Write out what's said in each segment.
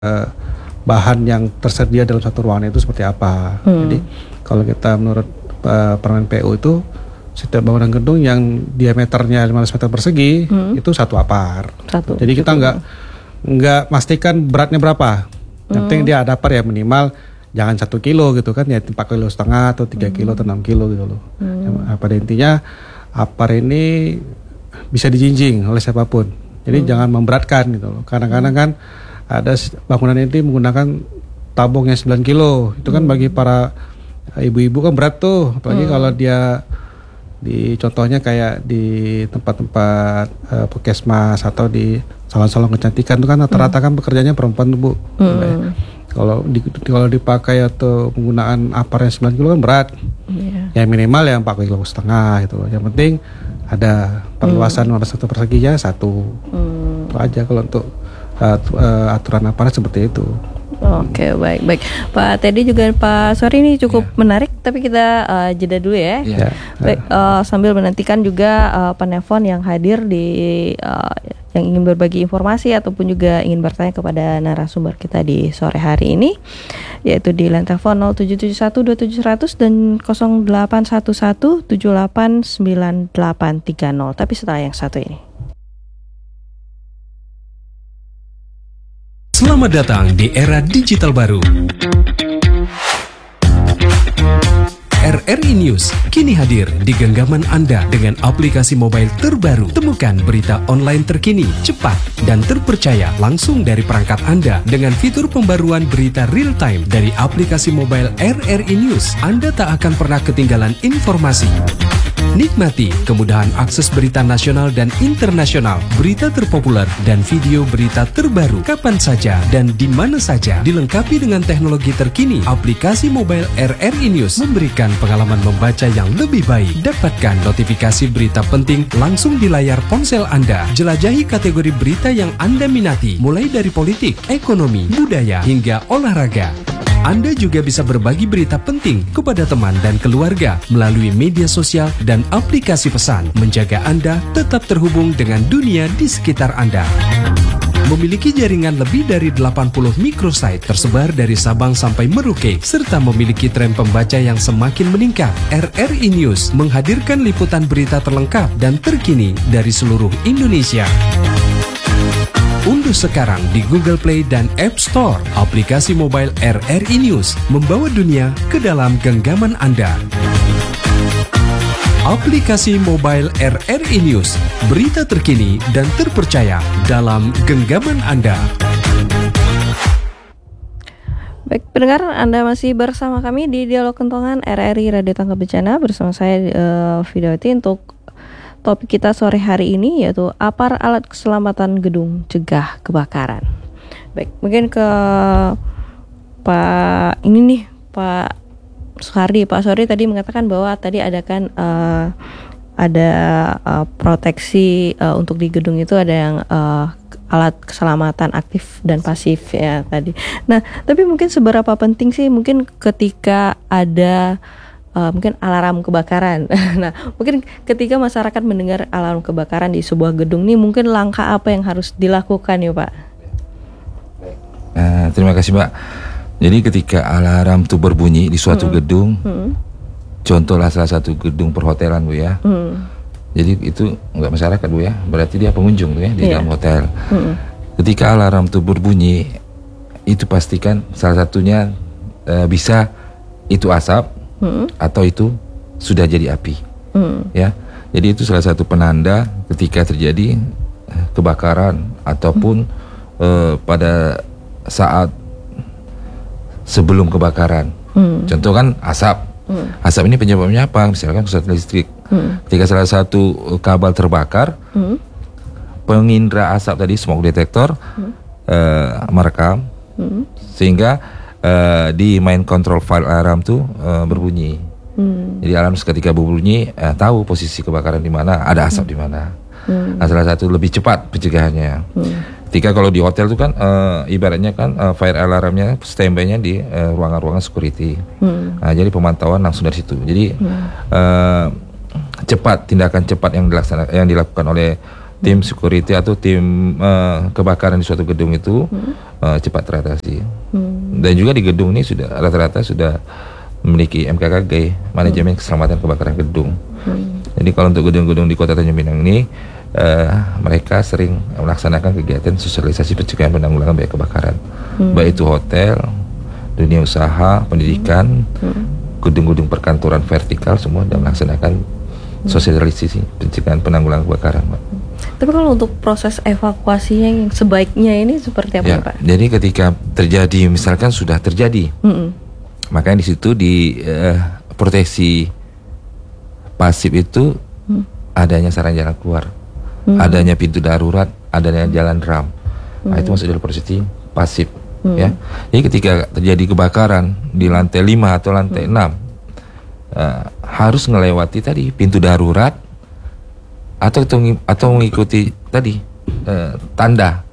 uh, bahan yang tersedia dalam satu ruangan itu seperti apa. Jadi kalau kita menurut Permen PU itu setiap bangunan gedung yang diameternya 15 meter persegi itu satu apar. Jadi kita nggak pastikan beratnya berapa. Yang penting dia ada apar ya minimal jangan 1 kilo gitu kan ya 4,5 kilo atau 3 kilo atau 6 kilo gitu loh. Pada intinya apar ini bisa dijinjing oleh siapapun. Jadi jangan memberatkan gitu loh. Kadang-kadang kan ada bangunan ini menggunakan tabung yang 9 kilo. Itu kan bagi para ibu-ibu kan berat tuh. Apalagi kalau dia di contohnya kayak di tempat-tempat puskesmas atau di salon-salon kecantikan itu kan rata-rata kan pekerjaannya perempuan tuh Bu. Kalau dipakai atau penggunaan apar yang 9 kilo kan berat. Ya minimal ya 4,5 kilo gitu. Yang penting ada perluasan warna satu perseginya 1. Itu aja kalau untuk aturan aparat seperti itu. Oke, baik. Pak Teddy juga Pak Sori ini cukup menarik, tapi kita jeda dulu ya. Baik, sambil menantikan juga penelpon yang hadir di yang ingin berbagi informasi ataupun juga ingin bertanya kepada narasumber kita di sore hari ini, yaitu di line telepon 07712700 dan 0811789830. Tapi setelah yang satu ini. Selamat datang di era digital baru. RRI News kini hadir di genggaman Anda dengan aplikasi mobile terbaru. Temukan berita online terkini, cepat, dan terpercaya langsung dari perangkat Anda dengan fitur pembaruan berita real time dari aplikasi mobile RRI News. Anda tak akan pernah ketinggalan informasi. Nikmati kemudahan akses berita nasional dan internasional, berita terpopuler, dan video berita terbaru kapan saja dan di mana saja. Dilengkapi dengan teknologi terkini, aplikasi mobile RRI News memberikan pengalaman membaca yang lebih baik. Dapatkan notifikasi berita penting langsung di layar ponsel Anda. Jelajahi kategori berita yang Anda minati, mulai dari politik, ekonomi, budaya, hingga olahraga. Anda juga bisa berbagi berita penting kepada teman dan keluarga melalui media sosial dan aplikasi pesan, menjaga Anda tetap terhubung dengan dunia di sekitar Anda. Memiliki jaringan lebih dari 80 microsite tersebar dari Sabang sampai Merauke, serta memiliki tren pembaca yang semakin meningkat. RRI News menghadirkan liputan berita terlengkap dan terkini dari seluruh Indonesia. Unduh sekarang di Google Play dan App Store aplikasi mobile RRI News, membawa dunia ke dalam genggaman Anda. Aplikasi mobile RRI News, berita terkini dan terpercaya dalam genggaman Anda. Baik, pendengar, Anda masih bersama kami di Dialog Kentongan RRI Radio Tangga Bencana bersama saya Vidawati untuk topik kita sore hari ini, yaitu apar alat keselamatan gedung cegah kebakaran. Baik, mungkin ke Pak ini nih, Pak Suhardi. Pak Suhardi tadi mengatakan bahwa tadi ada kan ada proteksi untuk di gedung itu ada yang alat keselamatan aktif dan pasif ya tadi. Nah, tapi mungkin seberapa penting sih mungkin ketika ada mungkin alarm kebakaran. Nah, mungkin ketika masyarakat mendengar alarm kebakaran di sebuah gedung nih, mungkin langkah apa yang harus dilakukan ya Pak? Terima kasih Mbak. Jadi ketika alarm itu berbunyi di suatu gedung, contohlah salah satu gedung perhotelan Bu ya. Jadi itu nggak masyarakat Bu ya, berarti dia pengunjung tuh ya di dalam hotel. Ketika alarm itu berbunyi, itu pastikan salah satunya bisa itu asap. Atau itu sudah jadi api, ya. Jadi itu salah satu penanda ketika terjadi kebakaran ataupun pada saat sebelum kebakaran. Contoh kan asap. Asap ini penyebabnya apa? Misalkan korsleting listrik. Ketika salah satu kabel terbakar, pengindra asap tadi smoke detector merekam, sehingga di main control file alarm tuh berbunyi. Jadi alarm ketika berbunyi tahu posisi kebakaran di mana, ada asap di mana. Nah, salah satu lebih cepat pencegahannya. Ketika kalau di hotel tuh kan ibaratnya kan fire alarmnya standby-nya di ruangan-ruangan security. Nah, jadi pemantauan langsung dari situ. Jadi cepat, tindakan cepat yang dilakukan oleh tim security atau tim kebakaran di suatu gedung itu cepat teratasi. Dan juga di gedung ini sudah rata-rata sudah memiliki MKKG, manajemen keselamatan kebakaran gedung. Jadi kalau untuk gedung-gedung di Kota Tanjung Pinang ini mereka sering melaksanakan kegiatan sosialisasi pencegahan penanggulangan bahaya kebakaran, baik itu hotel, dunia usaha, pendidikan, gedung-gedung perkantoran vertikal, semua sudah melaksanakan sosialisasi pencegahan penanggulangan kebakaran, Pak. Tapi kalau untuk proses evakuasinya yang sebaiknya ini seperti apa, Ya, Pak? jadi ketika terjadi, misalkan sudah terjadi, makanya di situ di proteksi pasif itu adanya saran jalan keluar, adanya pintu darurat, adanya jalan ram. Nah, itu masuk dalam proteksi pasif. Ya, jadi ketika terjadi kebakaran di lantai 5 atau lantai 6, harus melewati tadi pintu darurat atau mengikuti tadi tanda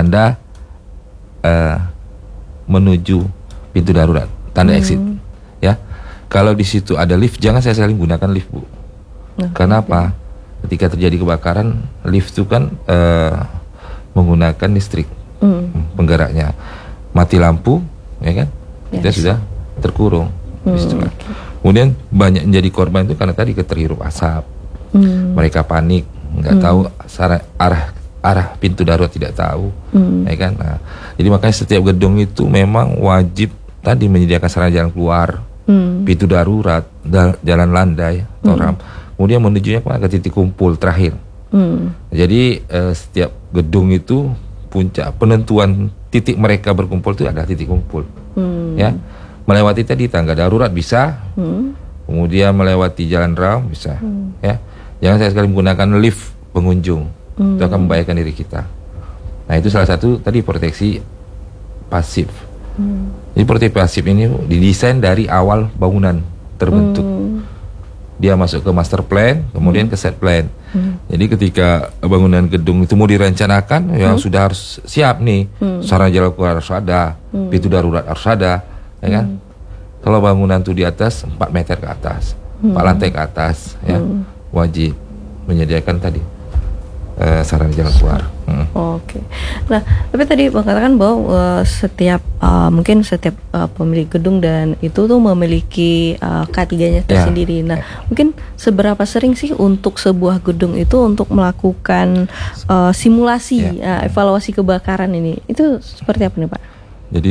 menuju pintu darurat, tanda exit. Ya, kalau di situ ada lift, jangan sekali gunakan lift, Bu. Karena apa? Ketika terjadi kebakaran, lift itu kan menggunakan listrik penggeraknya. Mati lampu, ya kan? Kita sudah terkurung. Kemudian banyak menjadi korban itu karena tadi keterhirup asap. Mereka panik, nggak tahu arah pintu darurat, tidak tahu, ya kan? Nah, jadi makanya setiap gedung itu memang wajib tadi menyediakan sarana jalan keluar, pintu darurat, jalan landai atau ram. Kemudian menujunya ke titik kumpul terakhir. Jadi setiap gedung itu puncak penentuan titik mereka berkumpul itu adalah titik kumpul. Ya, melewati tadi tangga darurat bisa, kemudian melewati jalan ram bisa. Ya, jangan sekali menggunakan lift pengunjung, itu akan membahayakan diri kita. Nah, itu salah satu tadi proteksi pasif. Jadi proteksi pasif ini didesain dari awal bangunan terbentuk. Dia masuk ke master plan, kemudian ke set plan. Jadi ketika bangunan gedung itu mau direncanakan, ya sudah harus siap nih. Sarana jalan keluar harus ada, pintu darurat harus ada, ya kan? Kalau bangunan itu di atas 4 meter ke atas, 4 lantai ke atas, ya wajib menyediakan tadi sarana jalan keluar. Oke. Nah, tapi tadi Bang katakan bahwa setiap mungkin setiap pemilik gedung dan itu tuh memiliki K3-nya tersendiri. Nah, mungkin seberapa sering sih untuk sebuah gedung itu untuk melakukan simulasi evaluasi kebakaran ini? Itu seperti apa nih, Pak? Jadi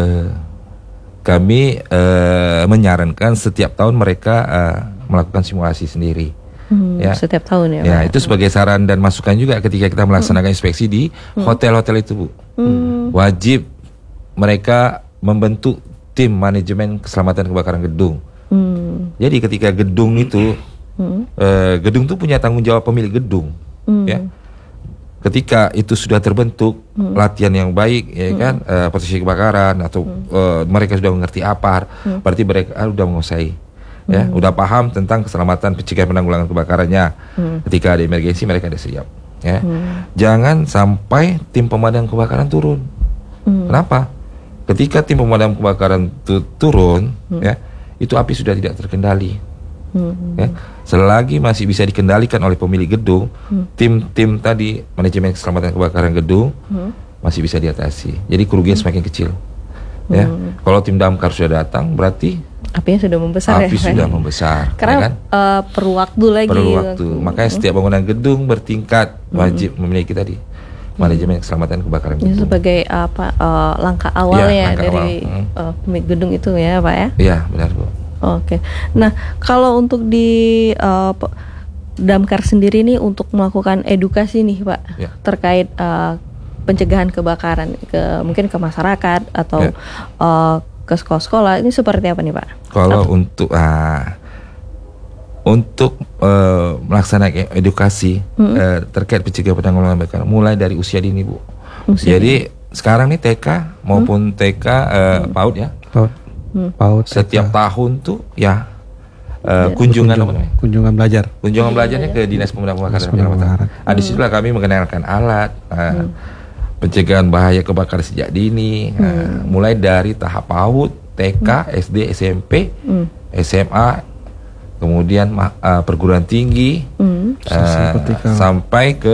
kami menyarankan setiap tahun mereka melakukan simulasi sendiri. Ya, setiap tahun ya, ya itu sebagai saran dan masukan juga ketika kita melaksanakan inspeksi di hotel-hotel itu, Bu. Wajib mereka membentuk tim manajemen keselamatan kebakaran gedung. Jadi ketika gedung itu gedung itu punya tanggung jawab pemilik gedung. Ya, ketika itu sudah terbentuk latihan yang baik, ya kan, proteksi kebakaran atau mereka sudah mengerti apa, berarti mereka sudah menguasai. Ya, udah paham tentang keselamatan pencegahan penanggulangan kebakarannya. Ketika ada emergensi mereka ada siap. Ya, jangan sampai tim pemadam kebakaran turun. Kenapa? Ketika tim pemadam kebakaran itu turun, ya, itu api sudah tidak terkendali. Ya, selagi masih bisa dikendalikan oleh pemilik gedung, tim tadi manajemen keselamatan kebakaran gedung masih bisa diatasi. Jadi kerugian semakin kecil. Ya, kalau tim damkar sudah datang, berarti apinya sudah membesar. Api sudah membesar. Karena ya kan? Perlu waktu lagi. Perlu waktu. Makanya setiap bangunan gedung bertingkat wajib memiliki tadi manajemen keselamatan kebakaran gedung. Ini sebagai langkah awal langkah dari pemilik gedung itu ya, Pak ya? Iya, benar, Bu. Oke. Nah, kalau untuk di damkar sendiri nih untuk melakukan edukasi nih, Pak, terkait pencegahan kebakaran mungkin ke masyarakat atau ke sekolah-sekolah, ini seperti apa nih, Pak? Kalau untuk melaksanakan edukasi terkait pencegahan penanggulangan kebakaran mulai dari usia dini, Bu. Jadi sekarang nih TK maupun TK PAUD ya. PAUD setiap tahun tuh ya kunjungan belajar. Kunjungan belajarnya ke Dinas Pemadam Kebakaran. Di situlah kami mengenalkan alat pencegahan bahaya kebakaran sejak dini, mulai dari tahap PAUD, TK, SD, SMP, SMA, kemudian perguruan tinggi, sampai ke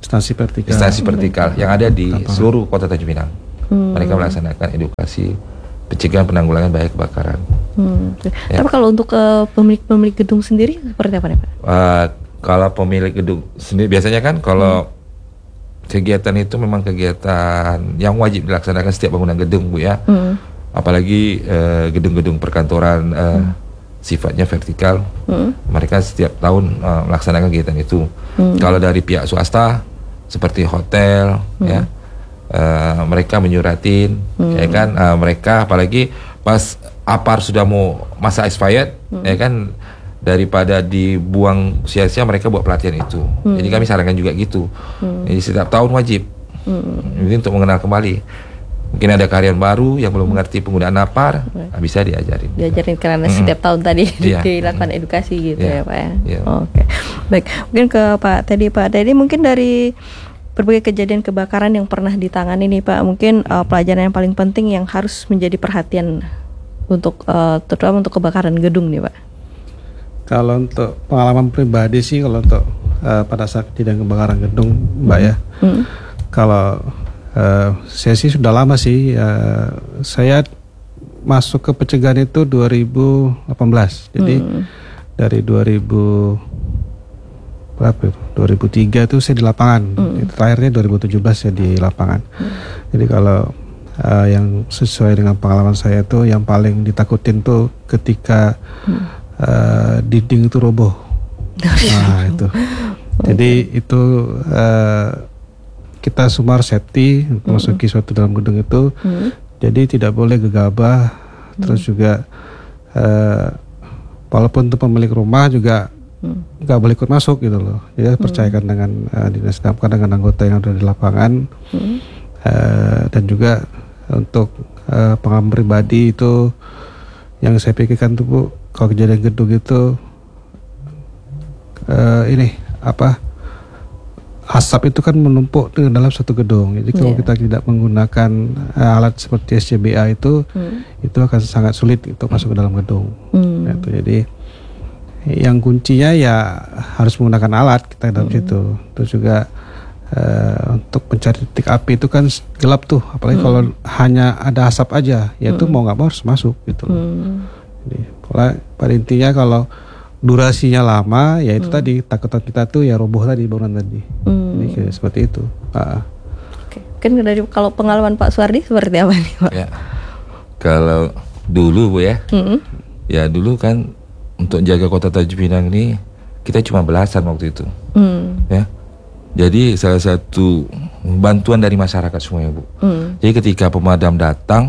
instansi vertikal yang ada di seluruh kota Tanjung Pinang. Mereka melaksanakan edukasi pencegahan penanggulangan bahaya kebakaran. Ya. Tapi kalau untuk pemilik gedung sendiri seperti apa nih Pak? Kalau pemilik gedung sendiri biasanya kan kalau kegiatan itu memang kegiatan yang wajib dilaksanakan setiap bangunan gedung Bu ya. Apalagi gedung-gedung perkantoran sifatnya vertikal. Mereka setiap tahun melaksanakan kegiatan itu. Kalau dari pihak swasta seperti hotel ya, mereka menyuratin ya kan, mereka apalagi pas APAR sudah mau masa expired ya kan, daripada dibuang sia-sia mereka buat pelatihan itu. Jadi kami sarankan juga gitu. Jadi setiap tahun wajib. Ini untuk mengenal kembali. Mungkin ada karyawan baru yang belum mengerti penggunaan APAR, bisa diajarin. Diajarin karena setiap tahun tadi dilakukan edukasi gitu ya Pak ya. Oke. Baik, mungkin ke Pak Teddy mungkin dari berbagai kejadian kebakaran yang pernah ditangani nih Pak, mungkin pelajaran yang paling penting yang harus menjadi perhatian untuk terutama untuk kebakaran gedung nih Pak. Kalau untuk pengalaman pribadi sih, kalau untuk pada saat kejadian kebakaran gedung Mbak ya, kalau saya sih sudah lama sih, saya masuk ke pencegahan itu 2018, jadi dari 2003 itu saya di lapangan, terakhirnya 2017 saya di lapangan. Jadi kalau yang sesuai dengan pengalaman saya itu yang paling ditakutin tuh ketika dinding itu roboh. Nah itu. Jadi itu kita semua harus safety memasuki suatu dalam gedung itu. Jadi tidak boleh gegabah. Terus juga walaupun itu pemilik rumah juga nggak boleh ikut masuk gitu loh. Jadi percayakan dengan dinas damkar, dengan anggota yang ada di lapangan. Dan juga untuk pengalaman pribadi itu yang saya pikirkan tuh Bu, kalau kejadian gedung itu asap itu kan menumpuk di dalam satu gedung. Jadi kalau kita tidak menggunakan alat seperti SCBA itu akan sangat sulit untuk masuk ke dalam gedung. Gitu. Jadi yang kuncinya ya harus menggunakan alat kita dalam situ. Terus juga untuk mencari titik api itu kan gelap tuh, apalagi kalau hanya ada asap aja, ya itu mau nggak mau harus masuk gitu. Jadi pada intinya kalau durasinya lama, ya itu tadi takutan kita tuh ya roboh tadi bangunan tadi. Jadi kayak seperti itu. Oke. Kan dari kalau pengalaman Pak Suwardi seperti apa nih Pak? Ya. Kalau dulu Bu ya, ya dulu kan untuk jaga kota Tanjung Pinang ini kita cuma belasan waktu itu, ya. Jadi salah satu bantuan dari masyarakat semuanya Bu. Jadi ketika pemadam datang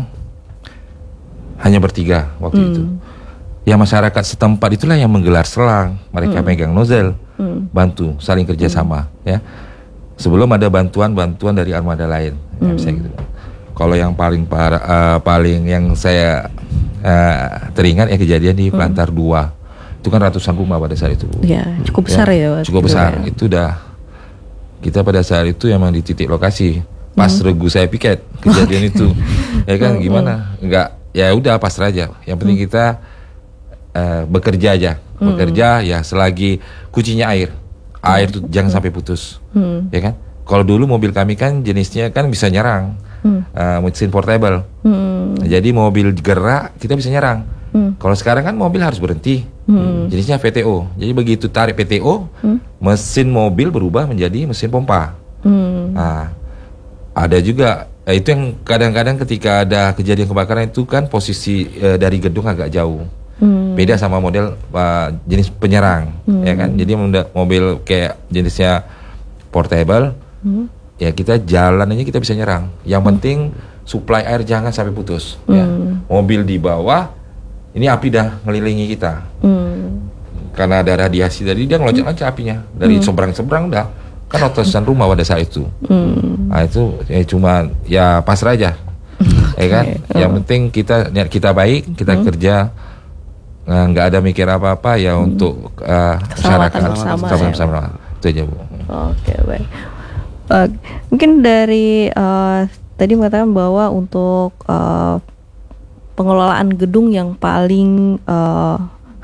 hanya bertiga waktu itu. Ya masyarakat setempat itulah yang menggelar selang, mereka megang nozzle, bantu saling kerjasama, ya. Sebelum ada bantuan dari armada lain, ya, bisa gitu. Kalau yang paling paling yang saya teringat ya kejadian di Plantar 2, itu kan ratusan rumah pada saat itu. Ya, cukup besar ya. Cukup besar, ya. Itu udah kita pada saat itu emang di titik lokasi, pas regu saya piket kejadian itu, ya kan gimana? Enggak, ya udah pasrah aja. Yang penting kita bekerja aja, bekerja ya selagi kuncinya air itu jangan sampai putus, ya kan. Kalau dulu mobil kami kan jenisnya kan bisa nyerang, mesin portable, jadi mobil gerak kita bisa nyerang. Kalau sekarang kan mobil harus berhenti, jenisnya VTO. Jadi begitu tarik PTO, mesin mobil berubah menjadi mesin pompa. Nah, ada juga itu yang kadang-kadang ketika ada kejadian kebakaran itu kan posisi dari gedung agak jauh. Beda sama model jenis penyerang, ya kan. Jadi mobil kayak jenisnya portable, ya kita jalan aja kita bisa nyerang. Yang penting suplai air jangan sampai putus. Ya. Mobil di bawah, ini api dah ngelilingi kita. Karena ada radiasi tadi dia ngeloncat-loncat apinya dari seberang-seberang udah kan ratusan rumah pada saat itu. Nah itu ya cuma ya pasrah aja, ya kan. Yang penting kita niat kita baik, kita kerja. Nggak ada mikir apa-apa ya untuk masyarakat sama-sama. Itu aja Bu. Oke, baik. Mungkin dari tadi mengatakan bahwa untuk pengelolaan gedung yang paling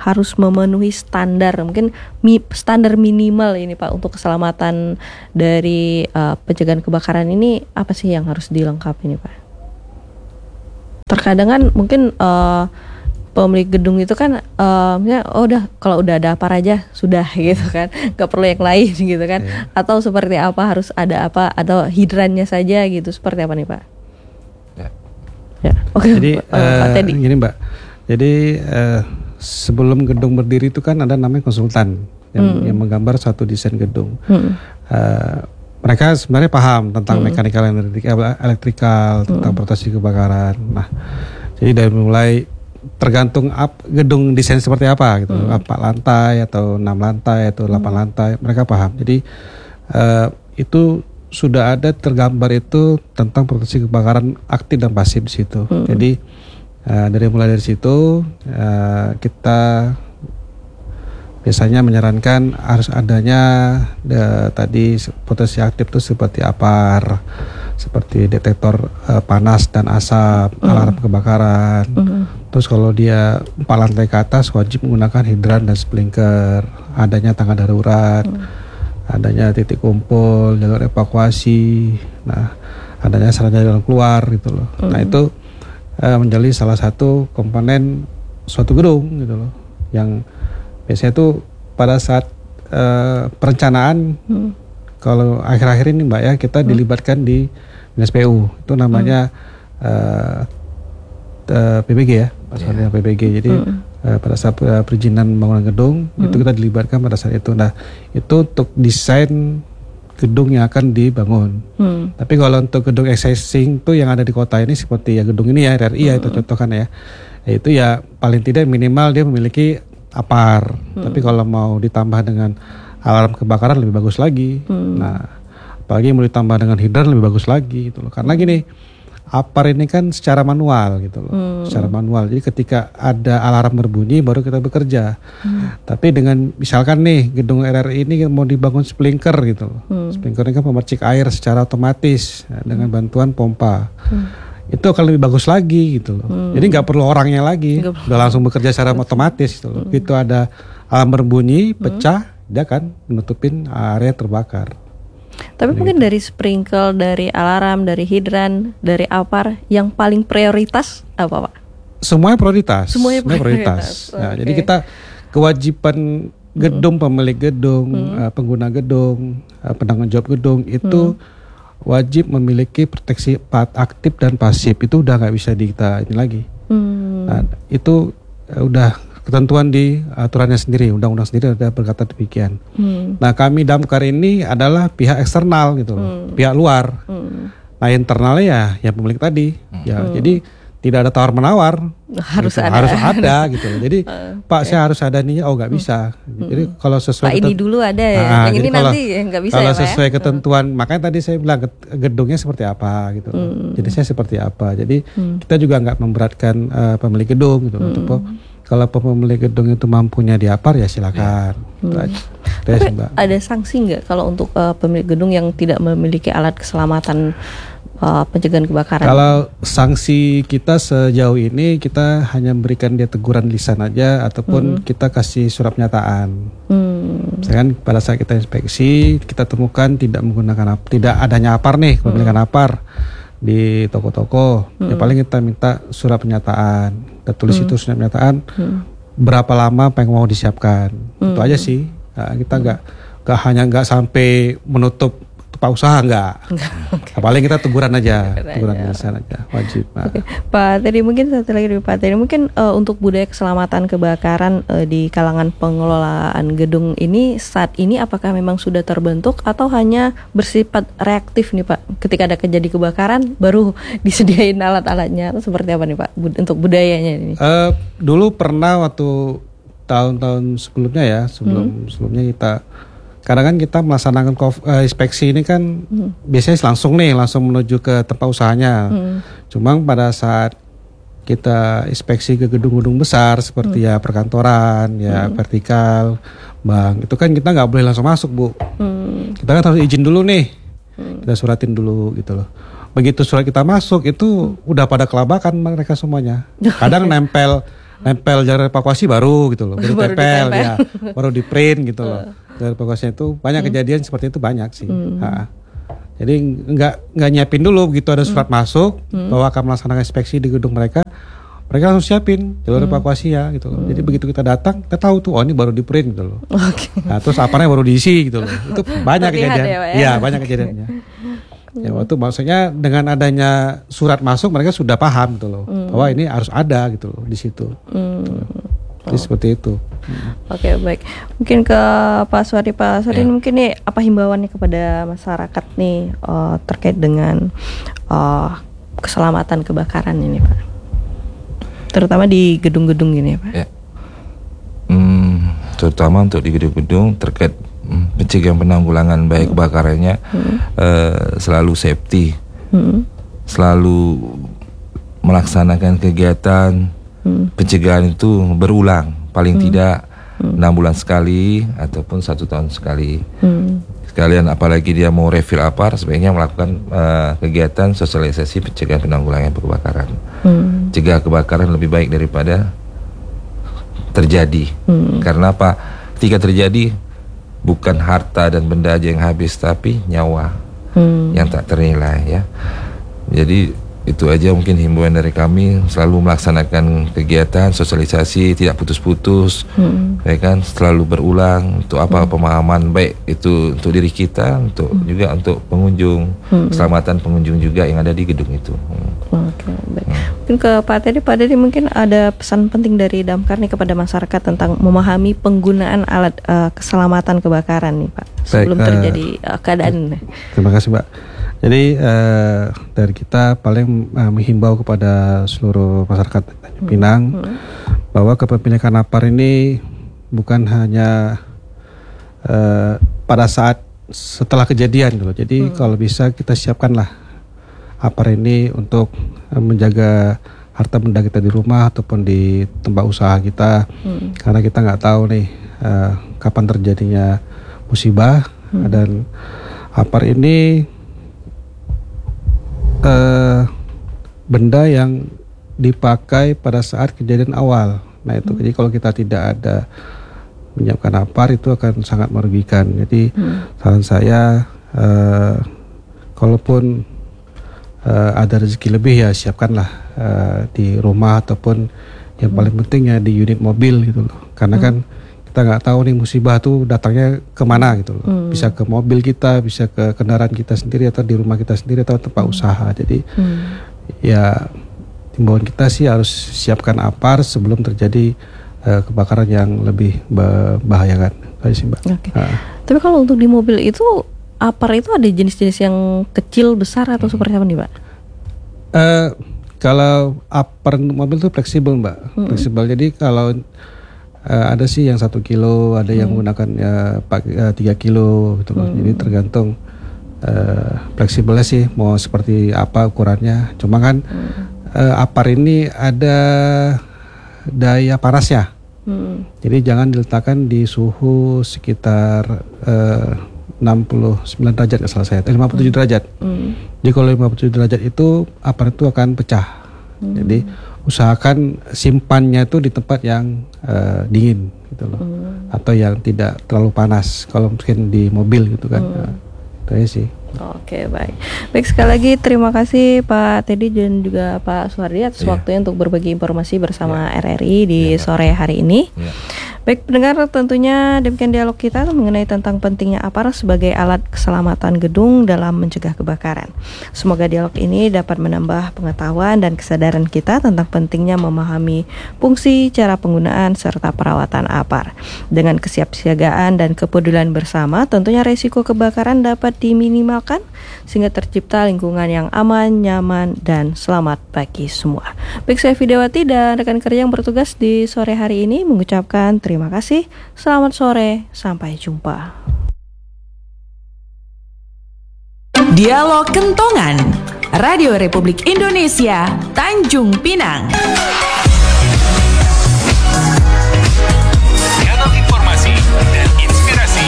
harus memenuhi standar, mungkin standar minimal ini Pak untuk keselamatan dari pencegahan kebakaran ini, apa sih yang harus dilengkapi nih Pak? Terkadang kan mungkin pemilik gedung itu kan udah kalau udah ada apa aja sudah gitu kan, nggak perlu yang lain gitu kan, atau seperti apa, harus ada apa atau hidrannya saja gitu, seperti apa nih Pak? Ya. Oke. Jadi Pak Teddy. gini Mbak, jadi sebelum gedung berdiri itu kan ada namanya konsultan yang menggambar suatu desain gedung. Mereka sebenarnya paham tentang mekanikal, elektrikal, tentang proteksi kebakaran. Nah, jadi dari mulai tergantung gedung desain seperti apa gitu, 4 lantai atau 6 lantai atau 8 lantai, mereka paham. Jadi itu sudah ada tergambar itu tentang proteksi kebakaran aktif dan pasif di situ. Jadi mulai dari situ kita biasanya menyarankan harus adanya tadi proteksi aktif itu seperti APAR, seperti detektor panas dan asap, alarm kebakaran. Terus kalau dia 4 lantai ke atas wajib menggunakan hidran dan sprinkler, adanya tangga darurat, adanya titik kumpul, jalur evakuasi, nah adanya sarana jalan keluar gitu loh. Nah itu menjadi salah satu komponen suatu gedung gitu loh, yang biasanya itu pada saat perencanaan, kalau akhir-akhir ini Mbak ya, kita dilibatkan di Dinas PU, itu namanya PBG ya, pasalnya PBG. Jadi pada saat perizinan bangunan gedung itu kita dilibatkan pada saat itu. Nah itu untuk desain gedung yang akan dibangun. Tapi kalau untuk gedung existing tuh yang ada di kota ini seperti ya gedung ini ya RRI ya, itu contoh kan ya, itu ya paling tidak minimal dia memiliki APAR. Tapi kalau mau ditambah dengan alarm kebakaran lebih bagus lagi. Nah, apalagi mau ditambah dengan hidran lebih bagus lagi gitu loh. Karena gini, APAR ini kan secara manual gitu loh. Secara manual. Jadi ketika ada alarm berbunyi baru kita bekerja. Tapi dengan misalkan nih gedung RRI ini mau dibangun sprinkler gitu loh. Sprinkler ini kan pemercik air secara otomatis dengan bantuan pompa. Itu akan lebih bagus lagi gitu loh. Jadi nggak perlu orangnya lagi, udah langsung bekerja secara otomatis gitu loh. Itu ada alarm berbunyi, pecah, dia kan menutupin area terbakar. Tapi mungkin dari sprinkle, dari alarm, dari hidran, dari APAR, yang paling prioritas apa Pak? Semuanya prioritas. Semuanya prioritas. Nah, jadi kita kewajiban gedung, pemilik gedung, pengguna gedung, penanggung jawab gedung itu wajib memiliki proteksi aktif dan pasif. Itu udah nggak bisa kita ini lagi. Nah, itu udah ketentuan di aturannya sendiri, undang-undang sendiri ada berkata demikian. Nah, kami Damkar ini adalah pihak eksternal gitu loh, pihak luar. Nah, internalnya ya pemilik tadi. Ya, jadi tidak ada tawar menawar, harus gitu. ada. Harus ada gitu. Jadi Pak saya harus ada nih, oh nggak bisa. Jadi kalau sesuai Pak ini dulu ada ya, yang ini kalau, nanti nggak bisa kalau ya Pak sesuai ya? ketentuan, makanya tadi saya bilang gedungnya seperti apa gitu. Jadi saya seperti apa. Jadi kita juga nggak memberatkan pemilik gedung gitu. Kalau pemilik gedung itu mampunya diapar ya silakan. Tapi ada sanksi nggak kalau untuk pemilik gedung yang tidak memiliki alat keselamatan pencegahan kebakaran? Kalau sanksi kita sejauh ini kita hanya memberikan dia teguran lisan aja ataupun kita kasih surat pernyataan. Misalkan pada saat kita inspeksi kita temukan tidak adanya APAR nih, kepemilikan APAR di toko-toko, ya paling kita minta surat pernyataan. Kita tulis itu surat pernyataan berapa lama apa yang mau disiapkan. Itu aja sih. Nah, kita nggak sampai menutup tempat usaha enggak. Paling kita teguran aja, teguran lisan aja, wajib. Oke. Pak Teddy, mungkin satu lagi dari Pak Teddy, mungkin untuk budaya keselamatan kebakaran di kalangan pengelolaan gedung ini saat ini apakah memang sudah terbentuk atau hanya bersifat reaktif nih Pak? Ketika ada kejadian kebakaran baru disediain alat-alatnya, atau seperti apa nih Pak untuk budayanya ini? Dulu pernah waktu tahun-tahun sebelumnya ya, sebelumnya kita karena kan kita melaksanakan inspeksi ini kan biasanya langsung menuju ke tempat usahanya. Cuma pada saat kita inspeksi ke gedung-gedung besar seperti ya perkantoran, ya vertikal, bank, itu kan kita nggak boleh langsung masuk Bu. Kita kan harus izin dulu nih, kita suratin dulu gitu loh. Begitu surat kita masuk itu udah pada kelabakan mereka semuanya. Kadang nempel nempel jalur evakuasi baru gitu loh, baru Baru tempel ditempel. ya, baru di print gitu loh. Jalur evakuasinya itu banyak kejadian seperti itu banyak sih. Jadi nggak nyiapin dulu begitu ada surat masuk bahwa akan melaksanakan inspeksi di gedung mereka langsung siapin jalur evakuasi ya gitu loh. Jadi begitu kita datang kita tahu tuh ini baru di print gitu loh. Nah, terus aparnya baru diisi gitu loh. Itu banyak Terlihat kejadian. ya, Pak, ya? Iya, banyak kejadiannya. Ya waktu maksudnya dengan adanya surat masuk mereka sudah paham gitu loh bahwa ini harus ada gitu loh di situ. Jadi seperti itu. Oke, baik. Mungkin ke Pak Suhari. Pak Suhari, mungkin nih apa himbauannya kepada masyarakat nih terkait dengan keselamatan kebakaran ini, Pak? Terutama di gedung-gedung gini, Pak. Ya. Terutama untuk di gedung-gedung terkait pencegahan penanggulangan baik kebakarannya, selalu safety, selalu melaksanakan kegiatan pencegahan itu berulang, paling tidak 6 bulan sekali ataupun 1 tahun sekali. Sekalian apalagi dia mau refill APAR, sebaiknya melakukan kegiatan sosialisasi pencegahan penanggulangan kebakaran. Cegah kebakaran lebih baik daripada terjadi. Karena apa? Ketika terjadi bukan harta dan benda aja yang habis, tapi nyawa yang tak ternilai ya. Jadi itu aja mungkin himbauan dari kami, selalu melaksanakan kegiatan sosialisasi tidak putus-putus, ya kan, selalu berulang untuk apa pemahaman baik itu untuk diri kita, untuk juga untuk pengunjung, keselamatan pengunjung juga yang ada di gedung itu. Oke, baik. Mungkin ke Pak Teddy mungkin ada pesan penting dari Damkar nih kepada masyarakat tentang memahami penggunaan alat keselamatan kebakaran nih, Pak, sebelum terjadi keadaan. Terima kasih, Mbak. Jadi dari kita paling menghimbau kepada seluruh masyarakat Tanjung Pinang bahwa kepemilikan APAR ini bukan hanya pada saat setelah kejadian gitu. Jadi kalau bisa kita siapkanlah APAR ini untuk menjaga harta benda kita di rumah ataupun di tempat usaha kita, karena kita nggak tahu nih kapan terjadinya musibah. Dan APAR ini benda yang dipakai pada saat kejadian awal. Nah itu jadi kalau kita tidak ada menyiapkan APAR itu akan sangat merugikan. Jadi saran saya kalaupun ada rezeki lebih ya siapkanlah di rumah ataupun yang paling penting ya di unit mobil gitu loh. Karena kan kita nggak tahu nih musibah tuh datangnya kemana gitu loh. Bisa ke mobil kita, bisa ke kendaraan kita sendiri atau di rumah kita sendiri atau tempat usaha. Jadi ya himbauan kita sih harus siapkan APAR sebelum terjadi kebakaran yang lebih membahayakan. Sih, Mbak. Okay. Tapi kalau untuk di mobil itu APAR itu ada jenis-jenis yang kecil, besar atau seperti apa nih, Pak? Kalau APAR mobil itu fleksibel, Mbak. Fleksibel. Jadi kalau ada sih yang 1 kilo, ada yang menggunakan 3 kilo gitu loh. Jadi tergantung fleksibelnya sih mau seperti apa ukurannya. Cuma kan APAR ini ada daya panasnya. Jadi jangan diletakkan di suhu sekitar 69 derajat kalau saya, 57 derajat. Jadi kalau 57 derajat itu APAR itu akan pecah. Jadi usahakan simpannya itu di tempat yang dingin gitu loh, atau yang tidak terlalu panas. Kalau mungkin di mobil gitu kan, itu aja sih. Oke, baik. Baik, sekali lagi terima kasih Pak Teddy dan juga Pak Suhardi atas waktunya untuk berbagi informasi bersama RRI di sore hari ini. Baik pendengar, tentunya demikian dialog kita mengenai tentang pentingnya APAR sebagai alat keselamatan gedung dalam mencegah kebakaran. Semoga dialog ini dapat menambah pengetahuan dan kesadaran kita tentang pentingnya memahami fungsi, cara penggunaan, serta perawatan APAR. Dengan kesiapsiagaan dan kepedulian bersama, tentunya resiko kebakaran dapat diminimalkan sehingga tercipta lingkungan yang aman, nyaman, dan selamat bagi semua. Baik, saya Widiawati dan rekan kerja yang bertugas di sore hari ini mengucapkan terima kasih. Selamat sore, sampai jumpa. Dialog Kentongan, Radio Republik Indonesia, Tanjung Pinang. Kanal informasi dan inspirasi.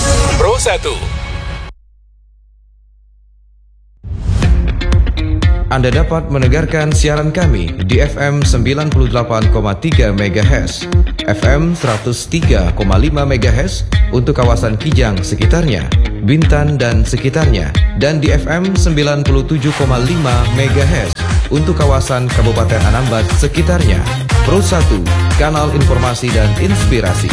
Pro 1. Anda dapat mendengarkan siaran kami di FM 98,3 MHz, FM 103,5 MHz untuk kawasan Kijang sekitarnya, Bintan dan sekitarnya, dan di FM 97,5 MHz untuk kawasan Kabupaten Anambas sekitarnya. Pro 1, kanal informasi dan inspirasi.